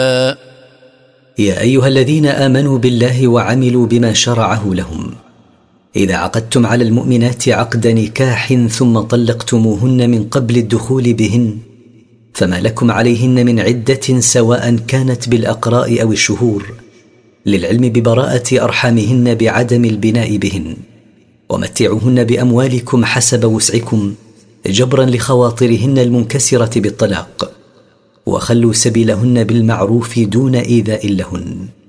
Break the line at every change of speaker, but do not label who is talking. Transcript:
يا أيها الذين آمنوا بالله وعملوا بما شرعه لهم، إذا عقدتم على المؤمنات عقد نكاح ثم طلقتموهن من قبل الدخول بهن فما لكم عليهن من عدة سواء كانت بالأقراء أو الشهور، للعلم ببراءة أرحامهن بعدم البناء بهن، ومتعوهن بأموالكم حسب وسعكم جبرا لخواطرهن المنكسرة بالطلاق، وخلوا سبيلهن بالمعروف دون إيذاء لهن.